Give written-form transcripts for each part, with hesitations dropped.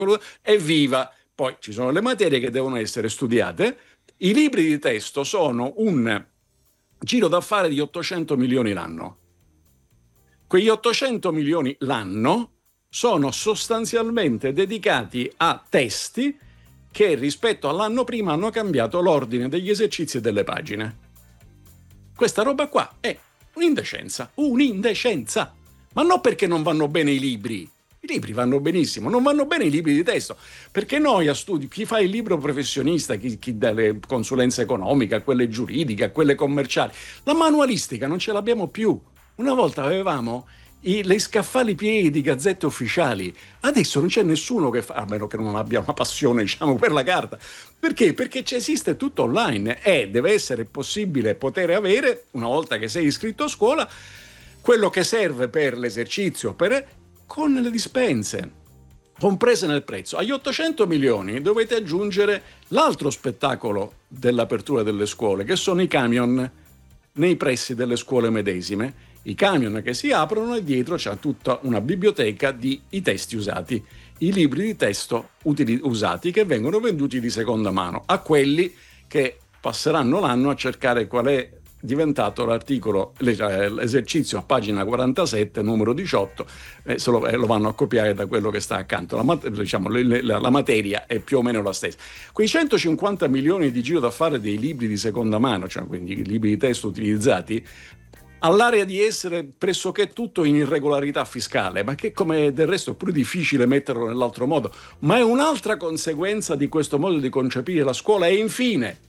evviva! Poi ci sono le materie che devono essere studiate. I libri di testo sono un giro d'affare di 800 milioni l'anno. Quegli 800 milioni l'anno sono sostanzialmente dedicati a testi che rispetto all'anno prima hanno cambiato l'ordine degli esercizi e delle pagine. Questa roba qua è un'indecenza, ma non perché non vanno bene i libri. I libri vanno benissimo, non vanno bene i libri di testo, perché noi a studio, chi fa il libro professionista, chi dà le consulenze economiche, a quelle giuridiche, a quelle commerciali, la manualistica non ce l'abbiamo più. Una volta avevamo le scaffali pieni di gazzette ufficiali, adesso non c'è nessuno che fa, a meno che non abbia una passione, diciamo, per la carta. Perché? Perché esiste tutto online e deve essere possibile poter avere, una volta che sei iscritto a scuola, quello che serve per l'esercizio, con le dispense comprese nel prezzo. Agli 800 milioni dovete aggiungere l'altro spettacolo dell'apertura delle scuole, che sono i camion nei pressi delle scuole medesime. I camion che si aprono e dietro c'è tutta una biblioteca di i testi usati, i libri di testo usati che vengono venduti di seconda mano a quelli che passeranno l'anno a cercare qual è diventato l'articolo, l'esercizio a pagina 47, numero 18, lo vanno a copiare da quello che sta accanto. La materia è più o meno la stessa. Quei 150 milioni di giro d'affare dei libri di seconda mano, cioè quindi i libri di testo utilizzati, all'area di essere pressoché tutto in irregolarità fiscale, ma che come del resto è pure difficile metterlo nell'altro modo, ma è un'altra conseguenza di questo modo di concepire la scuola. E infine,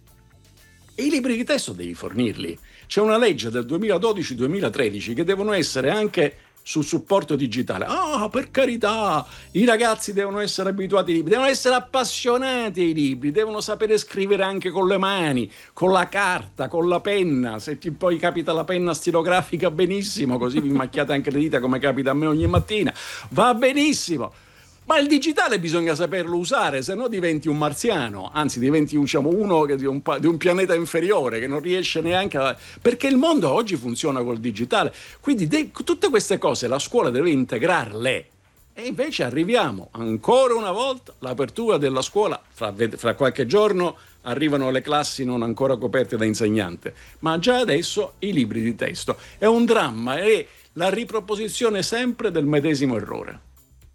i libri di testo devi fornirli. C'è una legge del 2012-2013 che devono essere anche sul supporto digitale. Per carità, i ragazzi devono essere abituati ai libri, devono essere appassionati ai libri, devono sapere scrivere anche con le mani, con la carta, con la penna. Se poi capita la penna stilografica, benissimo, così vi macchiate anche le dita come capita a me ogni mattina, va benissimo. Ma il digitale bisogna saperlo usare, se no diventi un marziano, anzi diventi uno di un pianeta inferiore che non riesce neanche a... Perché il mondo oggi funziona col digitale. Quindi tutte queste cose la scuola deve integrarle. E invece arriviamo ancora una volta all'apertura della scuola. Fra qualche giorno arrivano le classi non ancora coperte da insegnante, ma già adesso i libri di testo. È un dramma, è la riproposizione sempre del medesimo errore.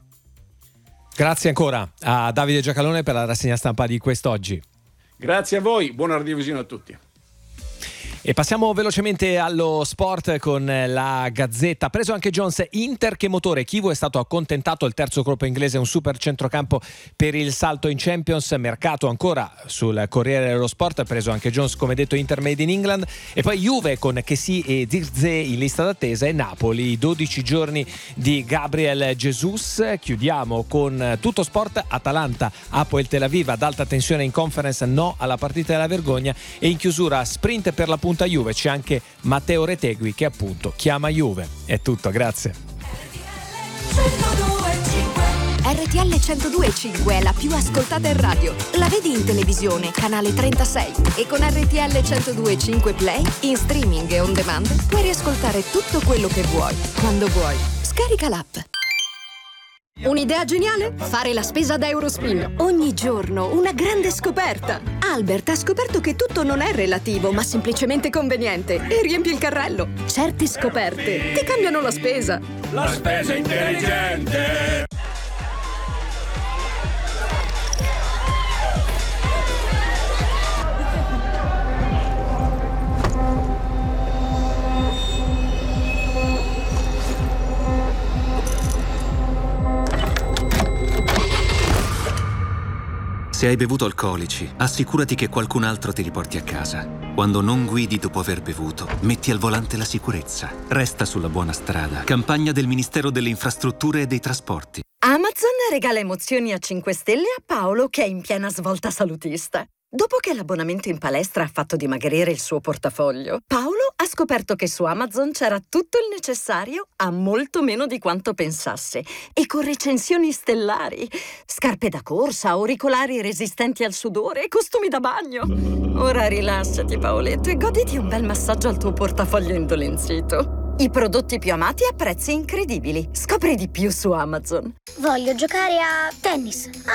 Grazie ancora a Davide Giacalone per la rassegna stampa di quest'oggi. Grazie a voi, buona radiovisione a tutti. E passiamo velocemente allo sport con la Gazzetta. Preso anche Jones, Inter che motore, Chivu è stato accontentato, il terzo colpo inglese, un super centrocampo per il salto in Champions. Mercato ancora sul Corriere dello Sport, preso anche Jones, come detto, Inter made in England. E poi Juve con Kessie e Zirkzee in lista d'attesa, e Napoli 12 giorni di Gabriel Jesus. Chiudiamo con Tutto Sport, Atalanta Hapoel Tel Aviv ad alta tensione in Conference, no alla partita della vergogna. E in chiusura sprint per la punta Juve, c'è anche Matteo Retegui che appunto chiama Juve. È tutto, grazie. RTL 102.5 è la più ascoltata in radio. La vedi in televisione, canale 36, e con RTL 102.5 Play in streaming e on demand puoi riascoltare tutto quello che vuoi, quando vuoi. Scarica l'app. Un'idea geniale? Fare la spesa da Eurospin. Ogni giorno una grande scoperta. Albert ha scoperto che tutto non è relativo, ma semplicemente conveniente, e riempi il carrello. Certe scoperte ti cambiano la spesa. La spesa intelligente. Se hai bevuto alcolici, assicurati che qualcun altro ti riporti a casa. Quando non guidi dopo aver bevuto, metti al volante la sicurezza. Resta sulla buona strada. Campagna del Ministero delle Infrastrutture e dei Trasporti. Amazon regala emozioni a 5 stelle a Paolo, che è in piena svolta salutista. Dopo che l'abbonamento in palestra ha fatto dimagrire il suo portafoglio, Paolo ha scoperto che su Amazon c'era tutto il necessario a molto meno di quanto pensasse, e con recensioni stellari. Scarpe da corsa, auricolari resistenti al sudore e costumi da bagno. Ora rilassati, Paoletto, e goditi un bel massaggio al tuo portafoglio indolenzito. I prodotti più amati a prezzi incredibili. Scopri di più su Amazon. Voglio giocare a tennis.